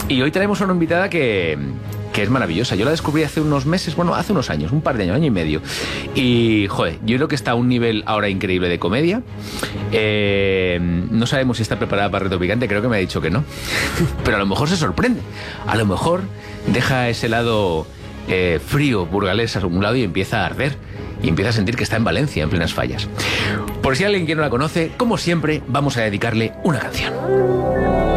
Y hoy tenemos una invitada que es maravillosa. Yo la descubrí hace unos meses, bueno, hace unos años, un par de años, año y medio. Y, joder, yo creo que está a un nivel ahora increíble de comedia. No sabemos si está preparada para Reto Picante, creo que me ha dicho que no. Pero a lo mejor se sorprende. A lo mejor deja ese lado frío, burgalés a un lado y empieza a arder. Y empieza a sentir que está en Valencia, en plenas fallas. Por si alguien que no la conoce, como siempre, vamos a dedicarle una canción.